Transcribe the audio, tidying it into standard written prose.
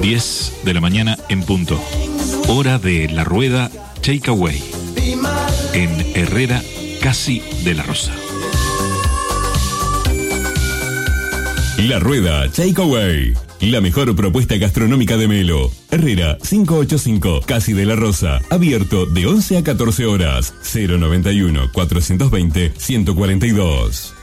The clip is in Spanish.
10 de la mañana en punto. Hora de La Rueda Takeaway. En Herrera, Casi de la Rosa. La Rueda Takeaway. La mejor propuesta gastronómica de Melo. Herrera 585, Casi de la Rosa. Abierto de 11 a 14 horas. 091 420 142.